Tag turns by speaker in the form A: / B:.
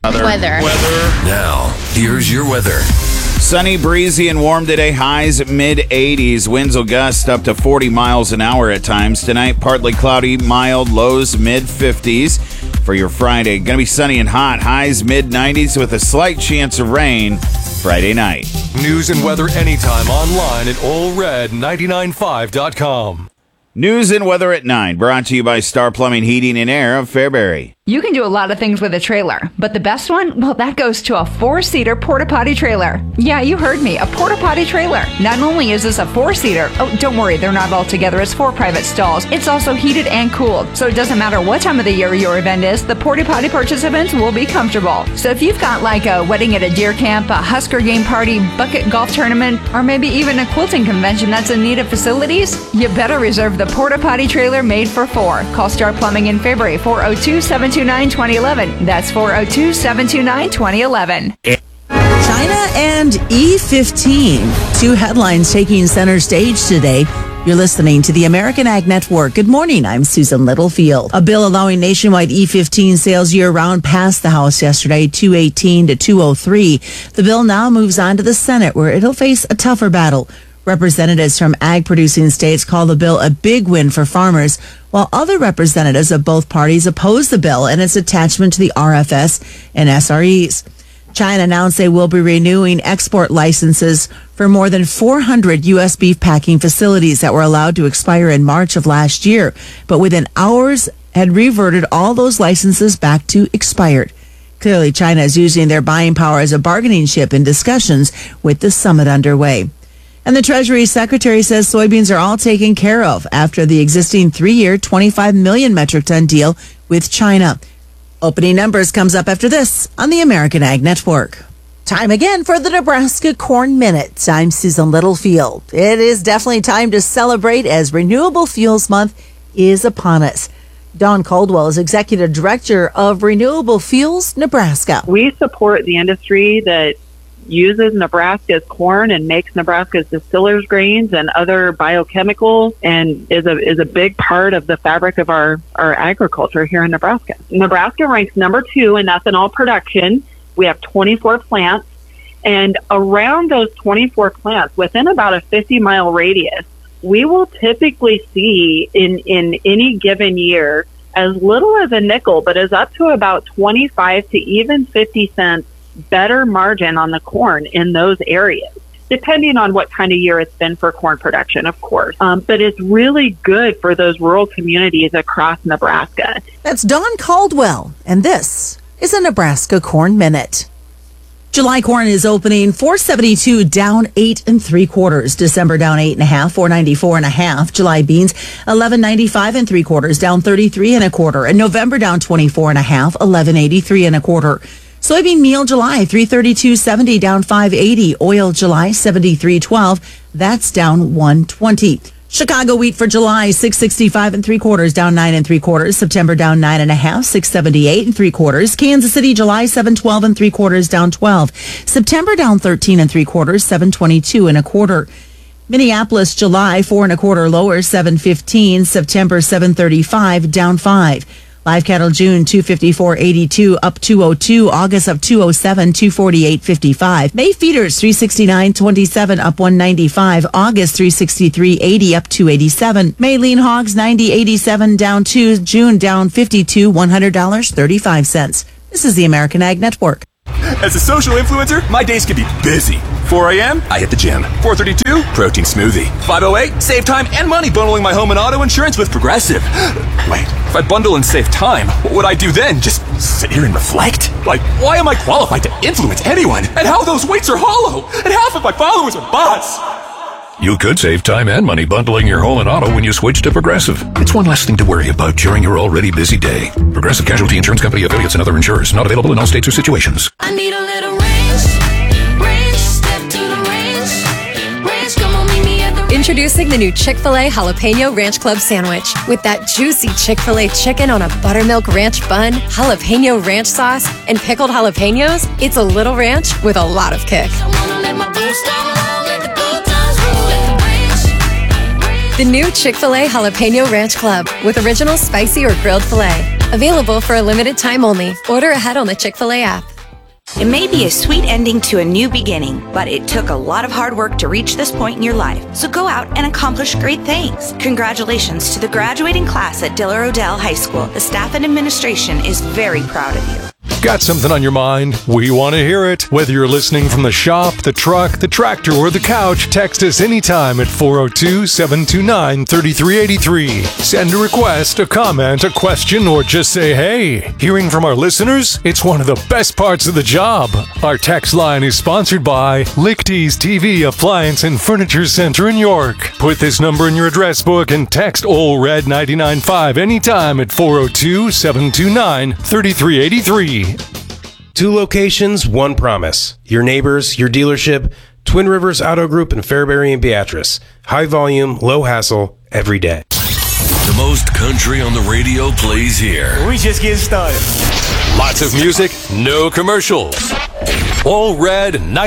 A: Weather.
B: Now, here's your weather.
C: Sunny, breezy, and warm today. Highs mid-80s. Winds will gust up to 40 miles an hour at times. Tonight, partly cloudy, mild. Lows mid-50s. For your Friday, going to be sunny and hot. Highs mid-90s with a slight chance of rain Friday night.
D: News and weather anytime online at allred995.com.
C: News and weather at 9, brought to you by Star Plumbing, Heating, and Air of Fairbury.
E: You can do a lot of things with a trailer, but the best one, well, that goes to a 4-seater porta potty trailer. Yeah, you heard me, a porta potty trailer. Not only is this a 4-seater, oh, don't worry, they're not all together. It's 4 private stalls. It's also heated and cooled, so it doesn't matter what time of the year your event is, the porta potty participants will be comfortable. So if you've got like a wedding at a deer camp, a Husker game party, bucket golf tournament, or maybe even a quilting convention that's in need of facilities, you better reserve the porta potty trailer made for 4. Call Star Plumbing in Fairbury, 402-729-2011. That's 402-729-2011.
F: China and E15, 2 headlines taking center stage today. You're listening to the American Ag Network. Good morning. I'm Susan Littlefield. A bill allowing nationwide E15 sales year-round passed the House yesterday, 218 to 203. The bill now moves on to the Senate, where it'll face a tougher battle. Representatives from ag-producing states call the bill a big win for farmers, while other representatives of both parties oppose the bill and its attachment to the RFS and SREs. China announced they will be renewing export licenses for more than 400 U.S. beef packing facilities that were allowed to expire in March of last year, but within hours had reverted all those licenses back to expired. Clearly, China is using their buying power as a bargaining chip in discussions with the summit underway. And the Treasury Secretary says soybeans are all taken care of after the existing 3-year, 25 million metric ton deal with China. Opening numbers comes up after this on the American Ag Network. Time again for the Nebraska Corn Minute. I'm Susan Littlefield. It is definitely time to celebrate as Renewable Fuels Month is upon us. Dawn Caldwell is Executive Director of Renewable Fuels Nebraska.
G: We support the industry that uses Nebraska's corn and makes Nebraska's distillers grains and other biochemicals, and is a big part of the fabric of our agriculture here in Nebraska. Nebraska ranks number 2 in ethanol production. We have 24 plants, and around those 24 plants, within about a 50-mile radius, we will typically see in any given year as little as a nickel, but as up to about 25 to even 50 cents better margin on the corn in those areas, depending on what kind of year it's been for corn production, of course. But it's really good for those rural communities across Nebraska.
F: That's Dawn Caldwell, and this is a Nebraska Corn Minute. July corn is opening $4.72, down 8 3/4. December down 8 1/2, $4.94 1/2. July beans $11.95 3/4, down 33 1/4. And November down 24 1/2, $11.83 1/4. Soybean meal July, $332.70, down $5.80. Oil July, $73.12, that's down $1.20. Chicago wheat for July, $6.65 3/4, down 9 3/4. September down 9 1/2, $6.78 3/4. Kansas City July, $7.12 3/4, down 12. September down 13 3/4, $7.22 1/4. Minneapolis July, 4 1/4 lower, $7.15. September $7.35, down 5. Live cattle June 254.82 up 202. August up 207, 248.55. May feeders 369.27 up 195. August 363.80 up 287. May lean hogs 90.87 down 2. June down 52, $100.35. This is the American Ag Network.
H: As a social influencer, my days can be busy. 4 a.m., I hit the gym. 4:32, protein smoothie. 5:08, save time and money bundling my home and auto insurance with Progressive. Wait, if I bundle and save time, what would I do then? Just sit here and reflect? Like, why am I qualified to influence anyone? And how those weights are hollow? And half of my followers are bots.
B: You could save time and money bundling your home and auto when you switch to Progressive. It's one less thing to worry about during your already busy day. Progressive Casualty Insurance Company, affiliates, and other insurers. Not available in all states or situations.
A: I need a little range, step to the range, come on, meet me at the
I: Introducing the new Chick-fil-A Jalapeno Ranch Club Sandwich. With that juicy Chick-fil-A chicken on a buttermilk ranch bun, jalapeno ranch sauce, and pickled jalapenos, it's a little ranch with a lot of kick.
A: I wanna let my boots down low, let the good times roll, let the range.
I: The new Chick-fil-A Jalapeno Ranch Club with original spicy or grilled filet. Available for a limited time only. Order ahead on the Chick-fil-A app.
J: It may be a sweet ending to a new beginning, but it took a lot of hard work to reach this point in your life. So go out and accomplish great things. Congratulations to the graduating class at Diller Odell High School. The staff and administration is very proud of you.
D: Got something on your mind? We want to hear it. Whether you're listening from the shop, the truck, the tractor, or the couch, text us anytime at 402-729-3383. Send a request, a comment, a question, or just say hey. Hearing from our listeners? It's one of the best parts of the job. Our text line is sponsored by Lichty's TV Appliance and Furniture Center in York. Put this number in your address book and text OLRED 995 anytime at 402-729-3383.
K: 2 locations, 1 promise. Your neighbors, your dealership, Twin Rivers Auto Group in Fairbury and Beatrice. High volume, low hassle, every day.
L: The most country on the radio plays here.
M: We just getting started.
D: Lots of music, no commercials. All Red